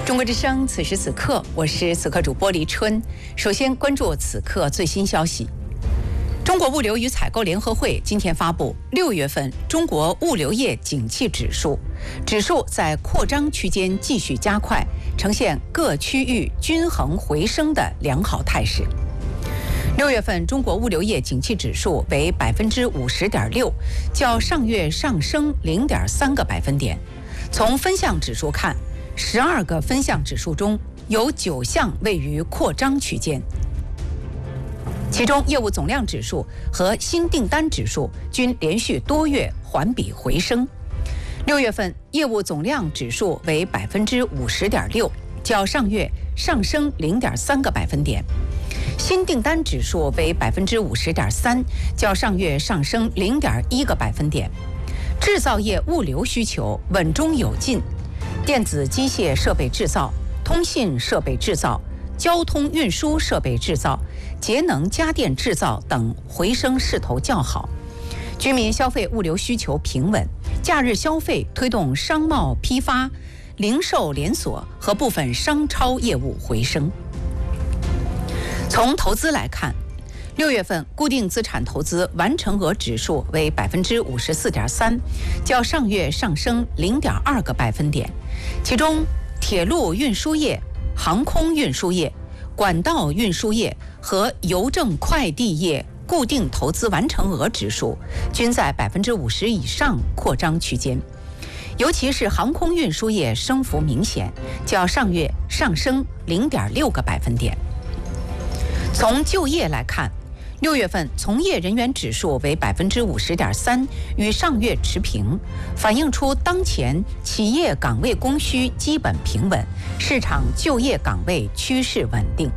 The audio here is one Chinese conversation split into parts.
中国之声，此时此刻，我是此刻主播黎春。首先关注此刻最新消息。中国物流与采购联合会今天发布6月份中国物流业景气指数，指数在扩张区间继续加快，呈现各区域均衡回升的良好态势。6月份中国物流业景气指数为50.6%，较上月上升0.3个百分点。从分项指数看，12个分项指数中有9项位于扩张区间，其中业务总量指数和新订单指数均连续多月环比回升。6月份业务总量指数为50.6%，较上月上升0.3个百分点。新订单指数为50.3%，较上月上升0.1个百分点。制造业物流需求稳中有进，电子机械设备制造、通信设备制造、交通运输设备制造、节能家电制造等回升势头较好。居民消费物流需求平稳，假日消费推动商贸批发、零售连锁和部分商超业务回升。从投资来看，6月份固定资产投资完成额指数为54.3%，较上月上升0.2个百分点。其中，铁路运输业、航空运输业、管道运输业和邮政快递业固定投资完成额指数均在50%以上扩张区间。尤其是航空运输业升幅明显，较上月上升0.6个百分点。从就业来看，6月份从业人员指数为50.3%，与上月持平，反映出当前企业岗位供需基本平稳，市场就业岗位趋势稳定。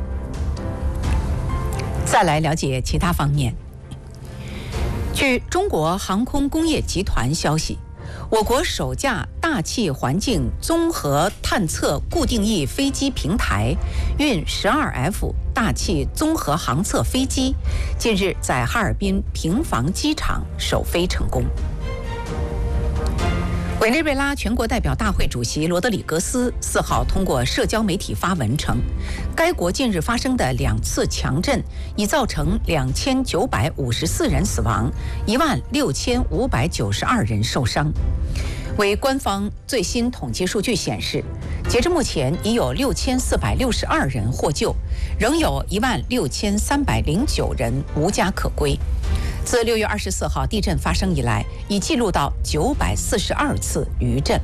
再来了解其他方面。据中国航空工业集团消息，我国首架大气环境综合探测固定翼飞机平台运 12F 大气综合航测飞机近日在哈尔滨平房机场首飞成功。委内瑞拉全国代表大会主席罗德里格斯4号通过社交媒体发文称，该国近日发生的2次强震已造成2954人死亡，16592人受伤。为官方最新统计数据显示，截至目前已有6462人获救，仍有16309人无家可归。自6月24号地震发生以来，已记录到942次余震。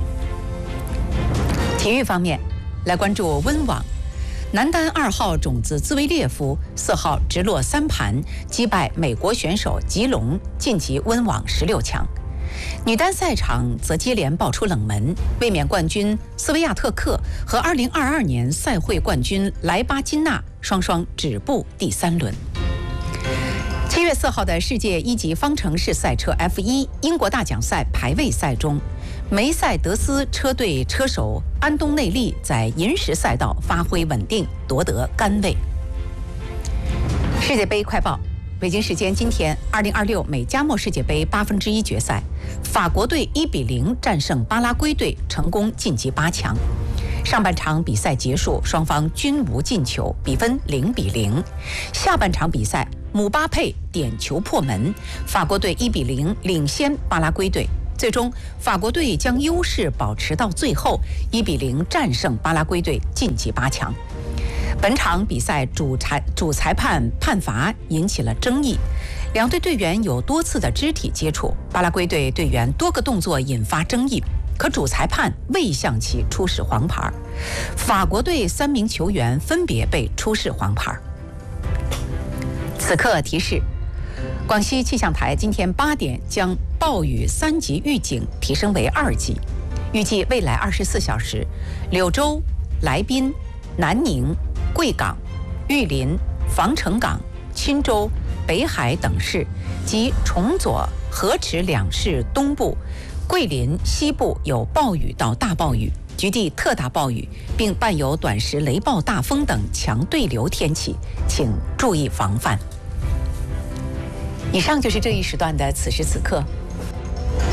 体育方面，来关注温网。男单2号种子兹维列夫4号直落3盘击败美国选手吉隆，晋级温网16强。女单赛场则接连爆出冷门，卫冕冠军斯维亚特克和2022年赛会冠军莱巴金娜双双止步第3轮。7月4号的世界1级方程式赛车 F1 英国大奖赛排位赛中，梅赛德斯车队车手安东内利在银石赛道发挥稳定，夺得杆位。世界杯快报。北京时间今天，2026美加墨世界杯1/8决赛，法国队1-0战胜巴拉圭队，成功晋级8强。上半场比赛结束，双方均无进球，比分0-0。下半场比赛，姆巴佩点球破门，法国队1-0领先巴拉圭队。最终，法国队将优势保持到最后，1-0战胜巴拉圭队，晋级8强。本场比赛主裁判判罚引起了争议，两队队员有多次的肢体接触，巴拉圭队队员多个动作引发争议，可主裁判未向其出示黄牌。法国队3名球员分别被出示黄牌。此刻提示，广西气象台今天8点将暴雨3级预警提升为2级，预计未来24小时，柳州、来宾、南宁、贵港、玉林、防城港、钦州、北海等市及崇左、河池2市东部、桂林西部有暴雨到大暴雨，局地特大暴雨，并伴有短时雷暴、大风等强对流天气，请注意防范。以上就是这一时段的此时此刻，